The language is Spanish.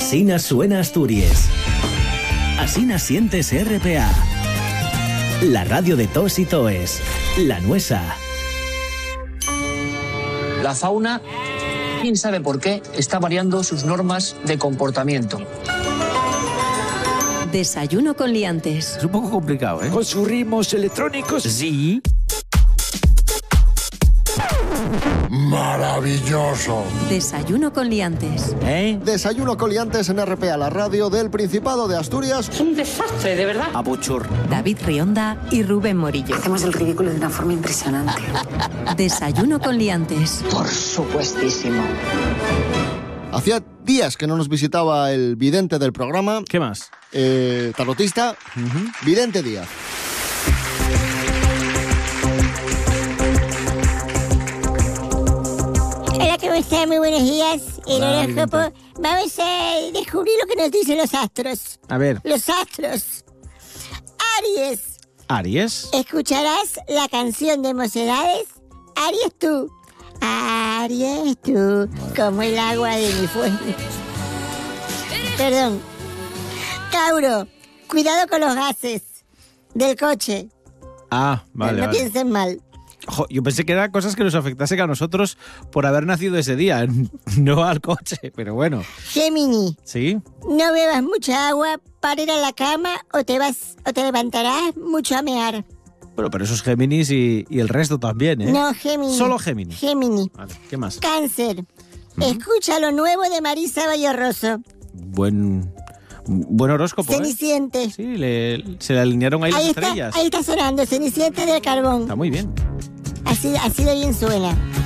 Asina suena Asturias. Asina sientes RPA. La radio de tos y toes. La nuesa. La fauna, quién sabe por qué, está variando sus normas de comportamiento. Desayuno con liantes. Es un poco complicado, ¿eh? Con sus ritmos electrónicos. Sí. ¡Maravilloso! Desayuno con liantes. Desayuno con liantes en RPA, la radio del Principado de Asturias. Es un desastre, de verdad. Abuchur. David Rionda y Rubén Morillo. Hacemos el ridículo de una forma impresionante. Desayuno con liantes. Por supuestísimo. Hacía días que no nos visitaba el vidente del programa. ¿Qué más? Tarotista, Vidente Díaz. Hola, ¿cómo están? Muy buenos días. El Hola, horóscopo. vidente. Vamos a descubrir lo que nos dicen los astros. A ver. Los astros. Aries. Aries. Escucharás la canción de Mocedades. Aries tú. Aries tú. Como el agua de mi fuente. Perdón. Tauro. Cuidado con los gases del coche. Ah, vale, no vale. piensen mal. Jo, yo pensé que eran cosas que nos afectasen a nosotros por haber nacido ese día, no al coche, pero bueno. Gémini. ¿Sí? No bebas mucha agua para ir a la cama o te levantarás mucho a mear. Bueno, pero esos Géminis y el resto también, ¿eh? No, Gémini. Solo Géminis. Gémini. Vale, ¿qué más? Cáncer. Escucha lo nuevo de Marisa Vallerroso. Buen horóscopo, ¿eh? Ceniciente. Sí, se le alinearon ahí las estrellas. Ahí está sonando, Ceniciente del Carbón. Está muy bien. Así de bien suena.